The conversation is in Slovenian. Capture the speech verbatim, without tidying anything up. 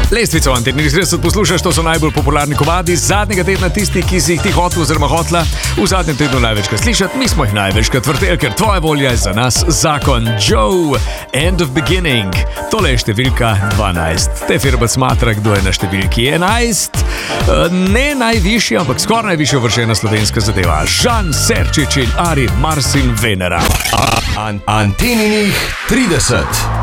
Lestvico Antenih trideset poslušaš, to so najbolj popularni komadi zadnjega tedna, tisti, ki si jih ti hotel oziroma hotla v zadnjem tednu največkrat slišati, mi smo jih največkrat vrteli, ker tvoja volja je za nas zakon. Joe, End of Beginning, tole je številka dvanajst. Te firma smatra, kdo je na številki enajst. Ne najvišji, ampak skoraj najvišja vršena slovenska zadeva. Žan Serčič in Ari Marsin Venera. An- Anteninih trideset.